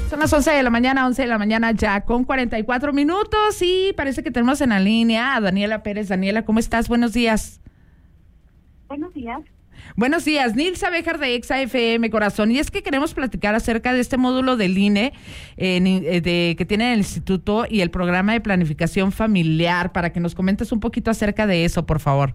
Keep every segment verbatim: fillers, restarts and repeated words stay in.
Son las once de la mañana, once de la mañana ya con cuarenta y cuatro minutos y parece que tenemos en la línea a Daniela Pérez. Daniela, ¿cómo estás? Buenos días. Buenos días. Buenos días, Nilsa Béjar de Exa F M, corazón. Y es que queremos platicar acerca de este módulo del I N E eh, de, que tiene el instituto y el programa de planificación familiar, para que nos comentes un poquito acerca de eso, por favor.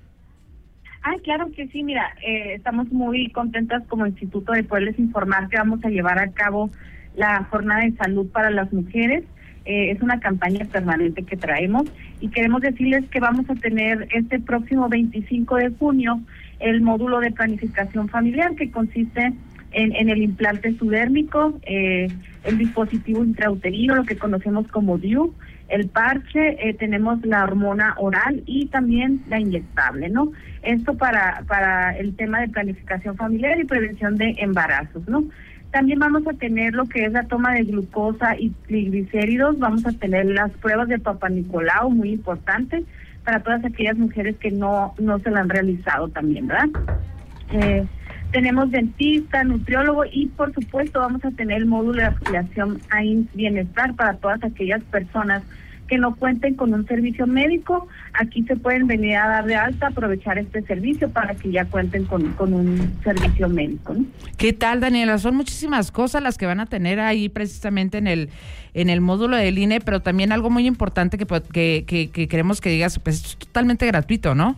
Ah, claro que sí, mira, eh, estamos muy contentas como instituto de poderles informar que vamos a llevar a cabo la jornada de salud para las mujeres. Eh, es una campaña permanente que traemos y queremos decirles que vamos a tener este próximo veinticinco de junio el módulo de planificación familiar, que consiste en, en el implante subdérmico, eh, el dispositivo intrauterino, lo que conocemos como D I U, el parche, eh, tenemos la hormona oral y también la inyectable, ¿no? Esto para, para el tema de planificación familiar y prevención de embarazos, ¿no? También vamos a tener lo que es la toma de glucosa y triglicéridos, vamos a tener las pruebas de Papá Nicolau, muy importante, para todas aquellas mujeres que no, no se la han realizado también, ¿verdad? Eh, tenemos dentista, nutriólogo y por supuesto vamos a tener el módulo de afiliación a I M S S Bienestar para todas aquellas personas que no cuenten con un servicio médico. Aquí se pueden venir a dar de alta, aprovechar este servicio para que ya cuenten con, con un servicio médico, ¿no? ¿Qué tal, Daniela? Son muchísimas cosas las que van a tener ahí precisamente en el en el módulo del I N E, pero también algo muy importante que, que, que, que queremos que digas, pues es totalmente gratuito, ¿no?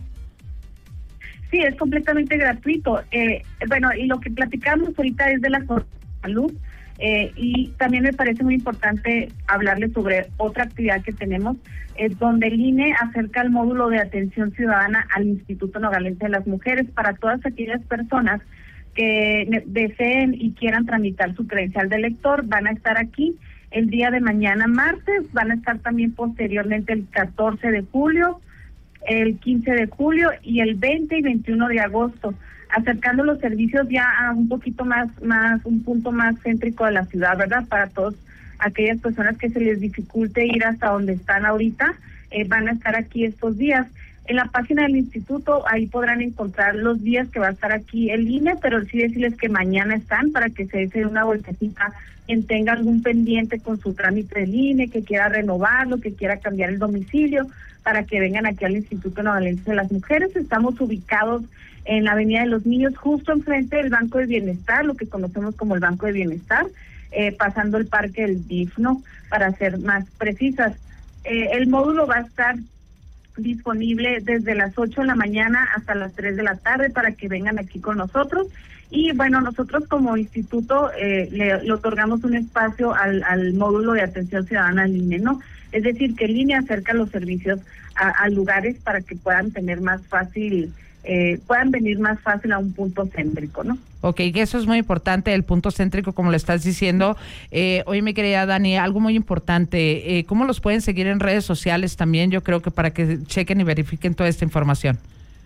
Sí, es completamente gratuito. Eh, bueno, y lo que platicamos ahorita es de la salud. Eh, y también me parece muy importante hablarles sobre otra actividad que tenemos, eh, donde el I N E acerca el módulo de atención ciudadana al Instituto Nogalense de las Mujeres para todas aquellas personas que deseen y quieran tramitar su credencial de elector. Van a estar aquí el día de mañana martes, van a estar también posteriormente el catorce de julio, el quince de julio y el veinte y veintiuno de agosto, acercando los servicios ya a un poquito más, más, un punto más céntrico de la ciudad, ¿verdad? Para todas aquellas personas que se les dificulte ir hasta donde están ahorita, eh, van a estar aquí estos días. En la página del instituto, ahí podrán encontrar los días que va a estar aquí el I N E, pero sí decirles que mañana están para que se den una vueltecita, quien tenga algún pendiente con su trámite del I N E, que quiera renovarlo, que quiera cambiar el domicilio, para que vengan aquí al Instituto Nogalense de las Mujeres. Estamos ubicados en la Avenida de los Niños, justo enfrente del Banco de Bienestar, lo que conocemos como el Banco de Bienestar, eh, pasando el Parque del D I F, ¿no? Para ser más precisas. Eh, el módulo va a estar disponible desde las ocho de la mañana hasta las tres de la tarde para que vengan aquí con nosotros. Y bueno, nosotros como instituto eh, le, le otorgamos un espacio al, al módulo de atención ciudadana al I N E, ¿no? Es decir, que el I N E acerca los servicios a, a lugares para que puedan tener más fácil, eh, puedan venir más fácil a un punto céntrico, ¿no? Ok, que eso es muy importante, el punto céntrico, como le estás diciendo. Eh, oye, mi querida Dani, algo muy importante, eh, ¿cómo los pueden seguir en redes sociales también? Yo creo que para que chequen y verifiquen toda esta información.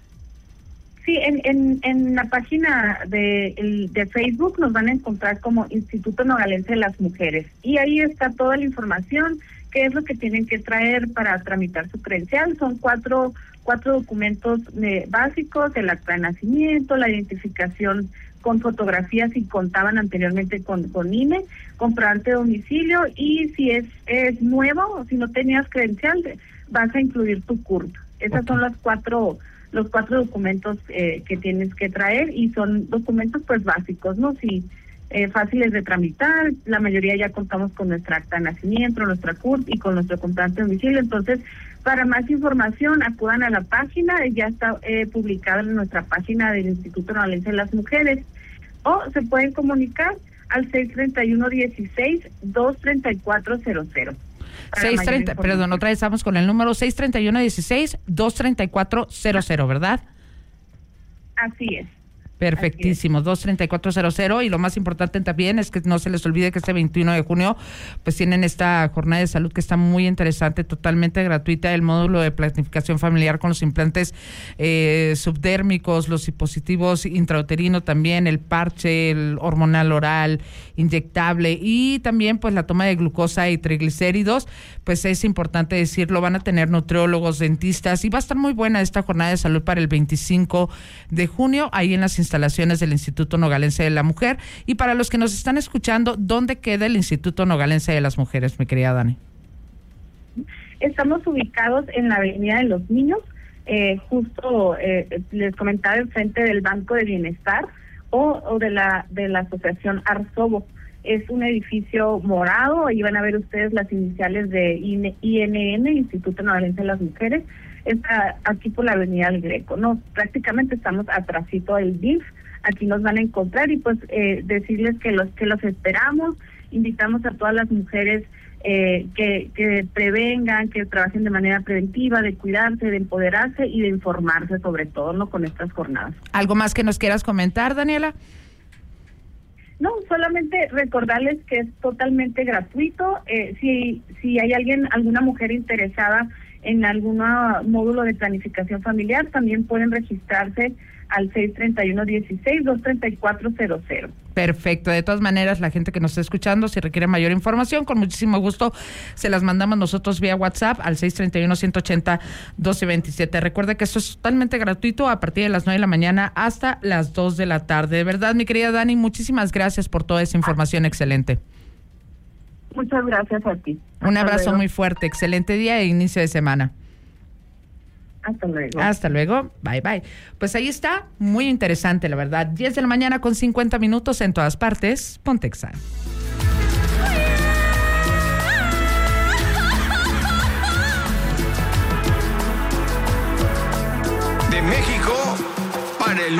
Sí, en, en, en la página de, el, de Facebook nos van a encontrar como Instituto Nogalense de las Mujeres y ahí está toda la información, qué es lo que tienen que traer para tramitar su credencial. Son cuatro, cuatro documentos eh, básicos: el acta de nacimiento, la identificación con fotografías si contaban anteriormente con, con I N E, comprobante de domicilio y si es, es nuevo o si no tenías credencial, vas a incluir tu C U R P. Esas okay. son las cuatro los cuatro documentos eh, que tienes que traer y son documentos pues básicos, ¿no? Si eh, fáciles de tramitar, la mayoría ya contamos con nuestra acta de nacimiento, nuestra C U R P y con nuestro comprobante de domicilio. Entonces, para más información, acudan a la página, ya está eh, publicada en nuestra página del Instituto Nogalense de las Mujeres, o se pueden comunicar al seis treinta y uno dieciséis, dos treinta y cuatro cero cero. seis treinta, perdón, otra vez estamos con el número seis treinta y uno dieciséis, dos treinta y cuatro cero cero, ¿verdad? Así es. Perfectísimo, dos treinta y cuatro cero cero, y lo más importante también es que no se les olvide que este veintiuno de junio pues tienen esta jornada de salud que está muy interesante, totalmente gratuita, el módulo de planificación familiar con los implantes eh, subdérmicos, los dispositivos intrauterino también, el parche, el hormonal oral, inyectable y también pues la toma de glucosa y triglicéridos. Pues es importante decirlo, van a tener nutriólogos, dentistas y va a estar muy buena esta jornada de salud para el veinticinco de junio ahí en las instalaciones del Instituto Nogalense de la Mujer. Y para los que nos están escuchando, ¿dónde queda el Instituto Nogalense de las Mujeres, mi querida Dani? Estamos ubicados en la Avenida de los Niños, eh, justo eh, les comentaba enfrente del Banco de Bienestar o, o de la de la Asociación Arzobo. Es un edificio morado, ahí van a ver ustedes las iniciales de I N N, Instituto Nogalense de las Mujeres. Está aquí por la Avenida del Greco, no, prácticamente estamos atrasito del D I F, aquí nos van a encontrar y pues eh, decirles que los que los esperamos, invitamos a todas las mujeres eh, que, que prevengan, que trabajen de manera preventiva, de cuidarse, de empoderarse y de informarse sobre todo, ¿no?, con estas jornadas. ¿Algo más que nos quieras comentar, Daniela? No, solamente recordarles que es totalmente gratuito. Eh, si si hay alguien, alguna mujer interesada en algún módulo de planificación familiar, también pueden registrarse al seis treinta y uno dieciséis, dos treinta y cuatro cero cero. Perfecto. De todas maneras, la gente que nos está escuchando, si requiere mayor información, con muchísimo gusto se las mandamos nosotros vía WhatsApp al seis treinta y uno, ciento ochenta, doce veintisiete. Recuerde que esto es totalmente gratuito a partir de las nueve de la mañana hasta las dos de la tarde. De verdad, mi querida Dani, muchísimas gracias por toda esa información excelente. Muchas gracias a ti. Un Hasta abrazo luego. muy fuerte. Excelente día e inicio de semana. Hasta luego. Hasta luego. Bye, bye. Pues ahí está. Muy interesante, la verdad. diez de la mañana con cincuenta minutos en todas partes. Pontexa. De México para el